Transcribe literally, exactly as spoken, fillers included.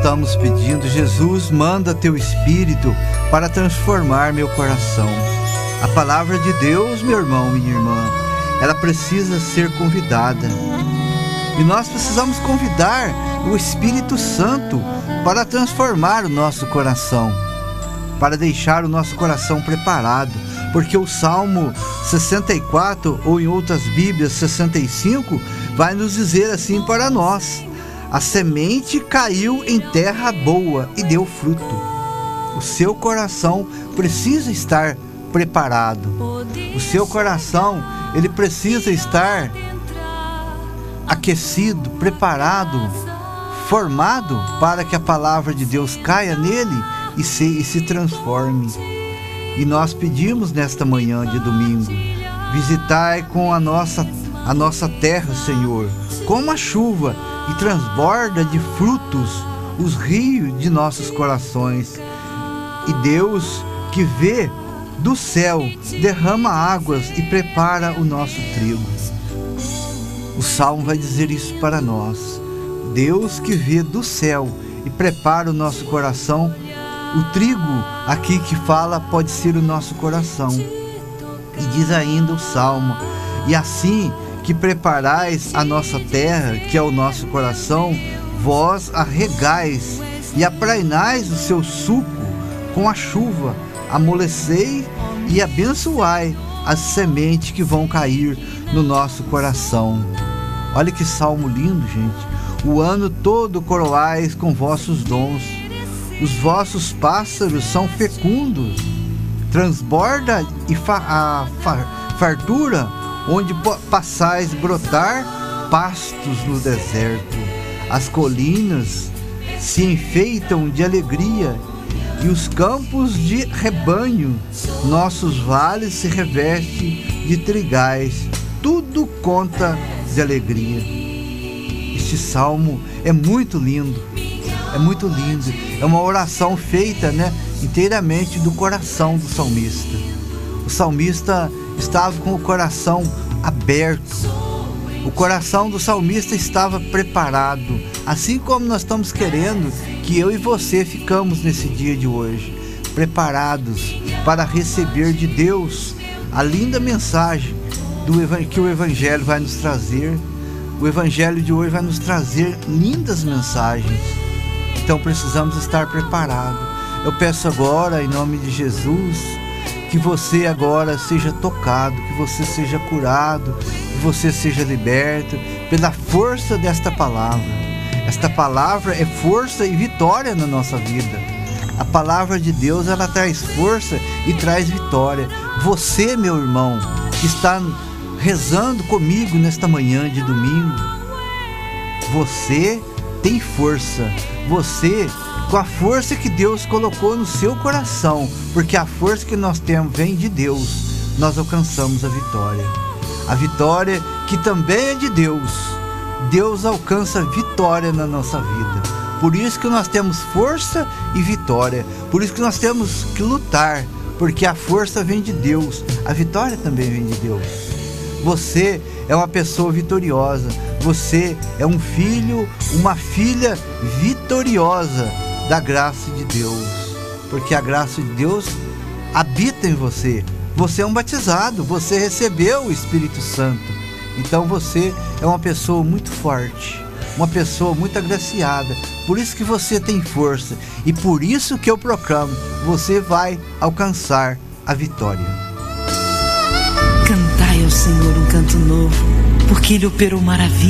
estamos pedindo: Jesus, manda teu Espírito para transformar meu coração. A palavra de Deus, meu irmão, minha irmã, ela precisa ser convidada. E nós precisamos convidar o Espírito Santo para transformar o nosso coração, para deixar o nosso coração preparado. Porque o Salmo sessenta e quatro, ou em outras Bíblias, sessenta e cinco, vai nos dizer assim para nós: a semente caiu em terra boa e deu fruto. O seu coração precisa estar preparado. O seu coração, ele precisa estar aquecido, preparado, formado para que a palavra de Deus caia nele e se, e se transforme. E nós pedimos nesta manhã de domingo: visitai com a nossa, a nossa terra, Senhor, como a chuva, e transborda de frutos os rios de nossos corações. E Deus, que vê do céu, derrama águas e prepara o nosso trigo. O Salmo vai dizer isso para nós. Deus que vê do céu e prepara o nosso coração. O trigo aqui que fala pode ser o nosso coração. E diz ainda o Salmo: e assim que preparais a nossa terra, que é o nosso coração, vós a regais e aprainais o seu suco com a chuva, amolecei e abençoai as sementes que vão cair no nosso coração. Olha que salmo lindo, gente. O ano todo coroais com vossos dons, os vossos pássaros são fecundos, transborda e fa a fa fartura, onde passais brotar pastos no deserto. As colinas se enfeitam de alegria e os campos de rebanho, nossos vales se revestem de trigais, tudo conta de alegria. Este salmo é muito lindo, é muito lindo. É uma oração feita, né, inteiramente do coração do salmista. O salmista estava com o coração aberto. O coração do salmista estava preparado, assim como nós estamos querendo que eu e você ficamos nesse dia de hoje, preparados para receber de Deus a linda mensagem do, que o Evangelho vai nos trazer. O Evangelho de hoje vai nos trazer lindas mensagens. Então precisamos estar preparados. Eu peço agora, em nome de Jesus, que você agora seja tocado, que você seja curado, que você seja liberto pela força desta palavra. Esta palavra é força e vitória na nossa vida. A palavra de Deus, ela traz força e traz vitória. Você, meu irmão, que está rezando comigo nesta manhã de domingo, você tem força. Você, com a força que Deus colocou no seu coração, porque a força que nós temos vem de Deus, nós alcançamos a vitória. A vitória que também é de Deus. Deus alcança vitória na nossa vida. Por isso que nós temos força e vitória. Por isso que nós temos que lutar, porque a força vem de Deus, a vitória também vem de Deus. Você é uma pessoa vitoriosa. Você é um filho, uma filha vitoriosa da graça de Deus, porque a graça de Deus habita em você. Você é um batizado, você recebeu o Espírito Santo. Então você é uma pessoa muito forte, uma pessoa muito agraciada. Por isso que você tem força, e por isso que eu proclamo: você vai alcançar a vitória. Cantai ao Senhor um canto novo, porque Ele operou maravilha.